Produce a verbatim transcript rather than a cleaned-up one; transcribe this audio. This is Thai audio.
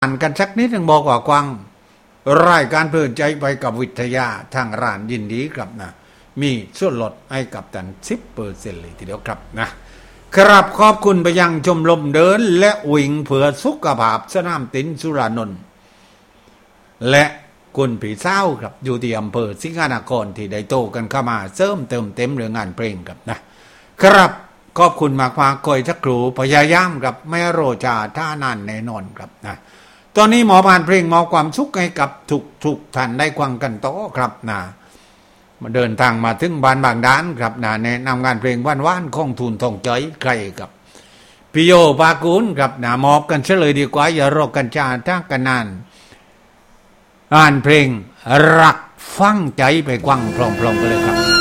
อ่านกันสักนิดหนึ่งบอกว่ากวางรายการเพลินใจไปกับวิทยาทางร้านยินดีครับนะมีส่วนลดให้กับท่าน สิบเปอร์เซ็นต์ เลยทีเดียวครับนะครับขอบคุณไปยังชมรมเดินและวิ่งเพื่อสุขภาพสนามตินสุรานนท์และคุณผีเศร้าครับอยู่ที่อำเภอสิงห์นครที่ได้โตกันเข้ามาเสริมเติมเต็มเรื่องงานเพลงครับนะครับขอบคุณมากมากคอยสักครู่พยายามครับไม่โรจาท่านานแน่นอนครับนะตอนนี้หมอผ่านเพลงมอบความสุขให้กับทุกทุกท่านได้ควังกันโตครับนะมาเดินทางมาถึงบ้านบางด้านครับนะแนะนำงานเพลงว่านว่านของทุนทองใจใครกับพิโยปากุลครับนะมอบกันเฉลยดีกว่าอย่ารอกันจ้าท่ากันนานงานเพลงรักฟังใจไปกว้างพร้อมๆกันเลยครับ